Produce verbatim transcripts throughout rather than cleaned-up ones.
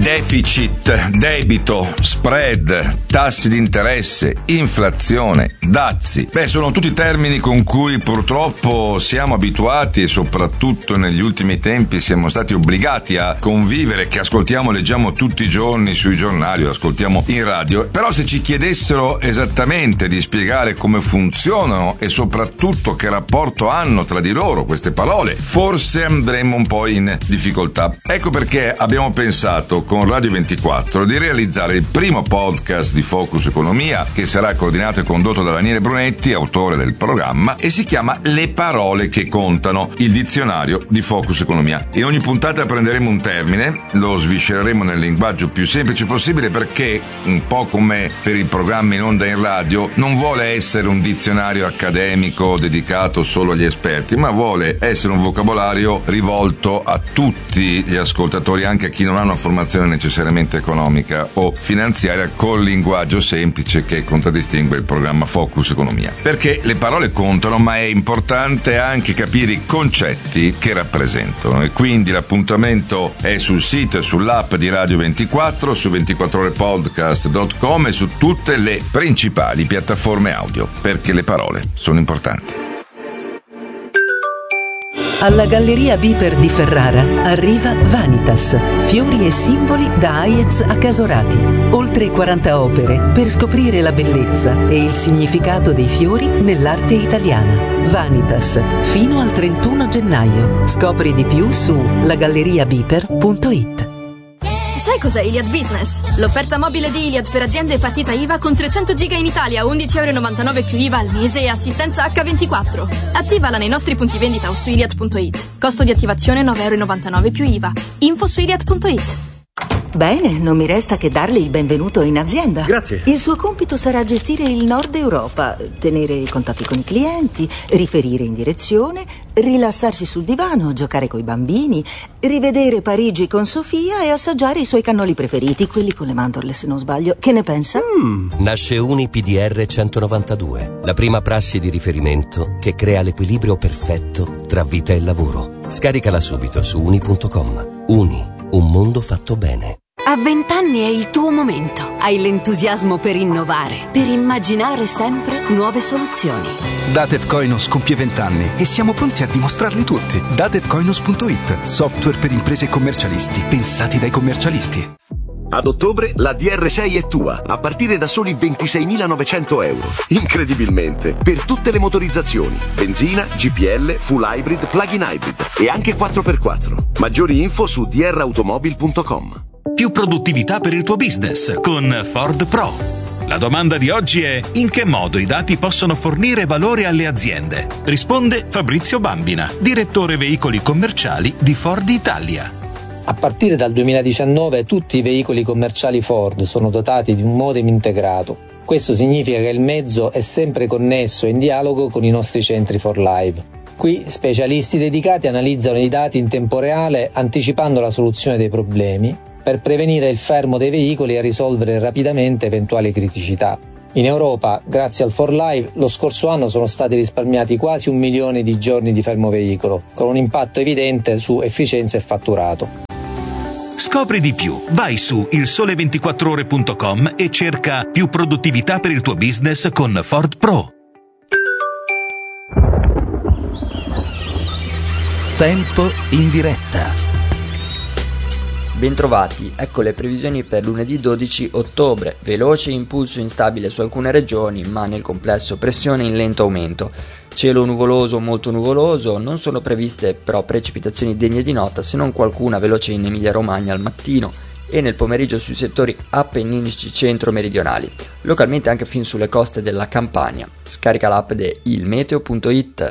Deficit, debito, spread, tassi di interesse, inflazione, dazi. Beh, sono tutti termini con cui purtroppo siamo abituati e soprattutto negli ultimi tempi siamo stati obbligati a convivere, che ascoltiamo e leggiamo tutti i giorni sui giornali o ascoltiamo in radio. Però se ci chiedessero esattamente di spiegare come funzionano e soprattutto che rapporto hanno tra di loro queste parole, forse andremmo un po' in difficoltà. Ecco perché abbiamo pensato con Radio ventiquattro di realizzare il primo podcast di Focus Economia, che sarà coordinato e condotto da Daniele Brunetti, autore del programma, e si chiama Le parole che contano, il dizionario di Focus Economia. In ogni puntata prenderemo un termine, lo sviscereremo nel linguaggio più semplice possibile, perché, un po' come per il programma in onda in radio, non vuole essere un dizionario accademico dedicato solo agli esperti, ma vuole essere un vocabolario rivolto a tutti gli ascoltatori, anche a chi non ha una formazione necessariamente economica o finanziaria, col linguaggio semplice che contraddistingue il programma Focus Economia. Perché le parole contano, ma è importante anche capire i concetti che rappresentano, e quindi l'appuntamento è sul sito e sull'app di Radio ventiquattro, su ventiquattro ore podcast punto com e su tutte le principali piattaforme audio, perché le parole sono importanti. Alla Galleria Biper di Ferrara arriva Vanitas, fiori e simboli da Hayez a Casorati. Oltre quaranta opere per scoprire la bellezza e il significato dei fiori nell'arte italiana. Vanitas, fino al trentuno gennaio. Scopri di più su la galleria biper punto it. Sai cos'è Iliad Business? L'offerta mobile di Iliad per aziende e partita I V A con trecento giga in Italia, undici virgola novantanove euro più I V A al mese e assistenza acca ventiquattro. Attivala nei nostri punti vendita o su iliad punto it. Costo di attivazione nove virgola novantanove euro più I V A. Info su iliad punto it. Bene, non mi resta che darle il benvenuto in azienda. Grazie. Il suo compito sarà gestire il nord Europa, tenere i contatti con i clienti, riferire in direzione, rilassarsi sul divano, giocare coi bambini, rivedere Parigi con Sofia e assaggiare i suoi cannoli preferiti, quelli con le mandorle se non sbaglio. Che ne pensa? Mm. Nasce Uni P D R centonovantadue, la prima prassi di riferimento che crea l'equilibrio perfetto tra vita e lavoro. Scaricala subito su uni punto com. Uni, un mondo fatto bene. A vent'anni è il tuo momento. Hai l'entusiasmo per innovare, per immaginare sempre nuove soluzioni. Datev Koinos compie vent'anni e siamo pronti a dimostrarli tutti. datev koinos punto it, software per imprese e commercialisti, pensati dai commercialisti. Ad ottobre la D R sei è tua, a partire da soli ventiseimilanovecento euro. Incredibilmente, per tutte le motorizzazioni: benzina, G P L, full hybrid, plug-in hybrid e anche quattro per quattro. Maggiori info su d r automobil punto com. Più produttività per il tuo business con Ford Pro. La domanda di oggi è: in che modo i dati possono fornire valore alle aziende? Risponde Fabrizio Bambina, direttore veicoli commerciali di Ford Italia. A partire dal duemiladiciannove tutti i veicoli commerciali Ford sono dotati di un modem integrato. Questo significa che il mezzo è sempre connesso e in dialogo con i nostri centri For Live. Qui specialisti dedicati analizzano i dati in tempo reale, anticipando la soluzione dei problemi per prevenire il fermo dei veicoli e risolvere rapidamente eventuali criticità. In Europa, grazie al For Live, lo scorso anno sono stati risparmiati quasi un milione di giorni di fermo veicolo, con un impatto evidente su efficienza e fatturato. Scopri di più. Vai su il sole ventiquattro ore punto com e cerca più produttività per il tuo business con Ford Pro. Tempo in diretta. Bentrovati, ecco le previsioni per lunedì dodici ottobre. Veloce impulso instabile su alcune regioni, ma nel complesso pressione in lento aumento. Cielo nuvoloso o molto nuvoloso, non sono previste però precipitazioni degne di nota, se non qualcuna veloce in Emilia-Romagna al mattino e nel pomeriggio sui settori appenninici centro-meridionali, localmente anche fin sulle coste della Campania. Scarica l'app di il meteo punto it.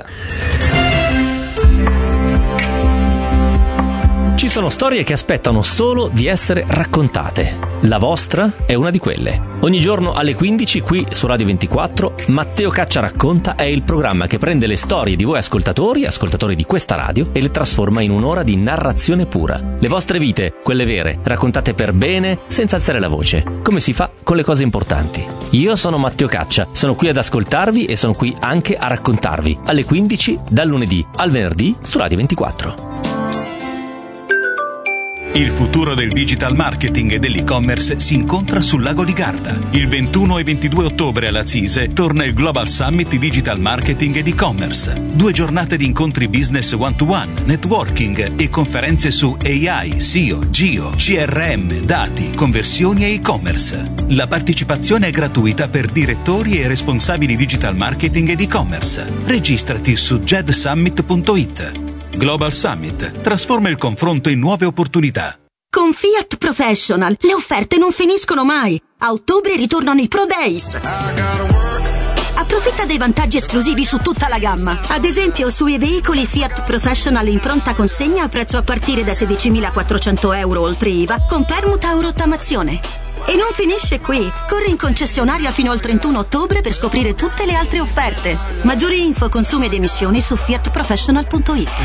Ci sono storie che aspettano solo di essere raccontate. La vostra è una di quelle. Ogni giorno alle quindici qui su Radio ventiquattro Matteo Caccia Racconta è il programma che prende le storie di voi ascoltatori, ascoltatori di questa radio, e le trasforma in un'ora di narrazione pura. Le vostre vite, quelle vere, raccontate per bene, senza alzare la voce, come si fa con le cose importanti. Io sono Matteo Caccia, sono qui ad ascoltarvi e sono qui anche a raccontarvi, alle quindici dal lunedì al venerdì su Radio ventiquattro. Il futuro del digital marketing e dell'e-commerce si incontra sul lago di Garda. Il ventuno e ventidue ottobre alla CISE torna il Global Summit di Digital Marketing ed e-commerce. Due giornate di incontri business one-to-one, networking e conferenze su A I, S E O, Geo, C R M, dati, conversioni e e-commerce. La partecipazione è gratuita per direttori e responsabili digital marketing ed e-commerce. Registrati su jedsummit punto it. Global Summit trasforma il confronto in nuove opportunità. Con Fiat Professional le offerte non finiscono mai. A ottobre ritornano i Pro Days. Approfitta dei vantaggi esclusivi su tutta la gamma. Ad esempio sui veicoli Fiat Professional in pronta consegna a prezzo a partire da sedicimilaquattrocento euro oltre I V A con permuta o rottamazione. E non finisce qui. Corri in concessionaria fino al trentuno ottobre per scoprire tutte le altre offerte. Maggiori info, consumi ed emissioni su fiat professional punto it.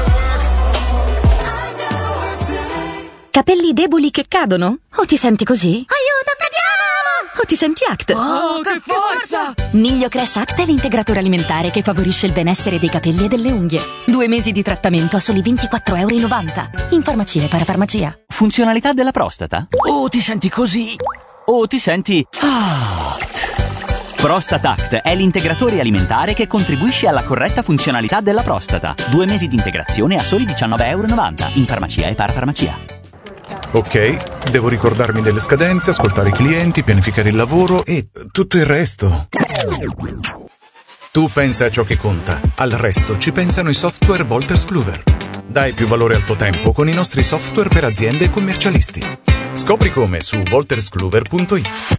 Capelli deboli che cadono? O ti senti così? Aiuto, cadiamo! O ti senti Act? Oh, che forza! Migliocress Act è l'integratore alimentare che favorisce il benessere dei capelli e delle unghie. Due mesi di trattamento a soli ventiquattro e novanta euro. In farmacia e parafarmacia. Funzionalità della prostata? O ti senti così? O ti senti Act? ProstataCt è l'integratore alimentare che contribuisce alla corretta funzionalità della prostata. Due mesi di integrazione a soli diciannove e novanta euro in farmacia e parafarmacia. Ok, devo ricordarmi delle scadenze, ascoltare i clienti, pianificare il lavoro e tutto il resto. Tu pensa a ciò che conta, al resto ci pensano i software Wolters Kluwer. Dai più valore al tuo tempo con i nostri software per aziende e commercialisti. Scopri come su wolters kluwer punto it.